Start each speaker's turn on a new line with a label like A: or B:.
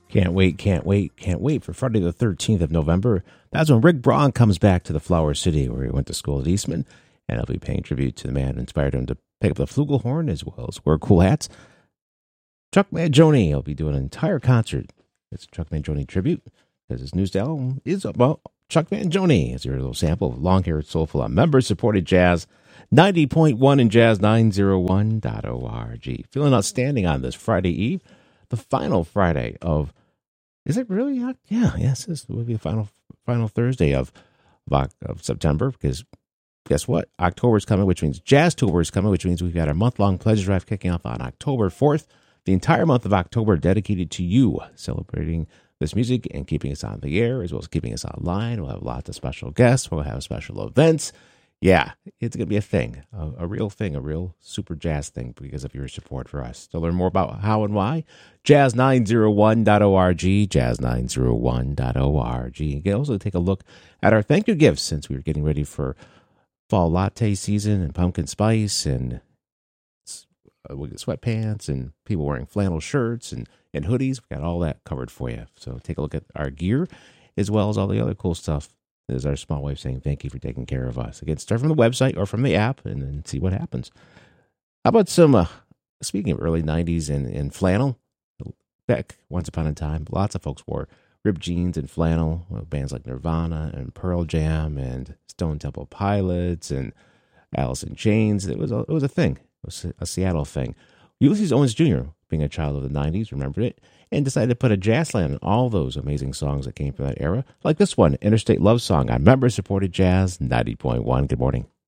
A: Can't wait for Friday the 13th of November. That's when Rick Braun comes back to the Flower City, where he went to school at Eastman, and he'll be paying tribute to the man who inspired him to pick up the flugelhorn as well as wear cool hats. Chuck Mangione will be doing an entire concert. It's a Chuck Mangione tribute, because his newest album is about Chuck Mangione. It's your little sample of long-haired, soulful, member-supported jazz. 90.1 and jazz901.org. Feeling outstanding on this Friday Eve, the final Friday of. Is it really? Yeah, yes. This will be the final Thursday of September, because guess what? October is coming, which means Jazztober is coming, which means we've got our month-long Pleasure Drive kicking off on October 4th. The entire month of October dedicated to you, celebrating this music and keeping us on the air, as well as keeping us online. We'll have lots of special guests. We'll have special events. Yeah, it's going to be a thing, a real thing, a real super jazz thing because of your support for us. To learn more about how and why, jazz901.org, jazz901.org. You can also take a look at our thank you gifts, since we're getting ready for fall latte season and pumpkin spice and sweatpants and people wearing flannel shirts and hoodies. We've got all that covered for you. So take a look at our gear as well as all the other cool stuff. This is our small way of saying thank you for taking care of us. Again, start from the website or from the app and then see what happens. How about some, speaking of early 90s and flannel, back once upon a time, lots of folks wore ripped jeans and flannel. Bands like Nirvana and Pearl Jam and Stone Temple Pilots and Alice in Chains. It was a thing. It was a Seattle thing. Ulysses Owens Jr., being a child of the 90s, remembered it, and decided to put a jazz slant on all those amazing songs that came from that era, like this one, Interstate Love Song, on member-supported Jazz 90.1. Good morning.